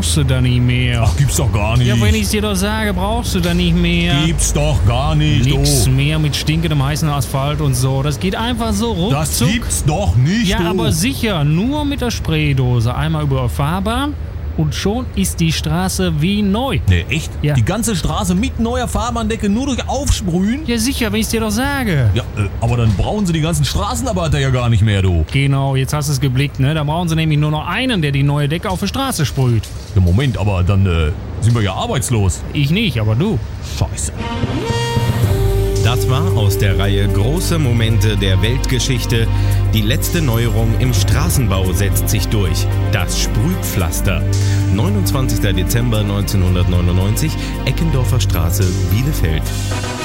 brauchst du da nicht mehr. Ach, gibt's doch gar nicht. Ja, wenn ich's dir doch sage, brauchst du da nicht mehr. Gibt's doch gar nicht, Nix du. mehr mit stinkendem heißen Asphalt und so. Das geht einfach so ruckzuck. Das gibt's doch nicht, Ja, du. aber sicher, nur mit der Spraydose. Einmal über Fahrbahn und schon ist die Straße wie neu. Nee, echt? Ja. Die ganze Straße mit neuer Fahrbahndecke nur durch Aufsprühen? Ja, sicher, wenn ich's dir doch sage. Ja, aber dann brauchen sie die ganzen Straßenarbeiter ja gar nicht mehr, du. Genau, jetzt hast du es geblickt, ne? Da brauchen sie nämlich nur noch einen, der die neue Decke auf die Straße sprüht. Ja, Moment, aber dann sind wir ja arbeitslos. Ich nicht, aber du. Scheiße. Das war aus der Reihe Große Momente der Weltgeschichte. Die letzte Neuerung im Straßenbau setzt sich durch. Das Sprühpflaster. 29. Dezember 1999, Eckendorfer Straße, Bielefeld.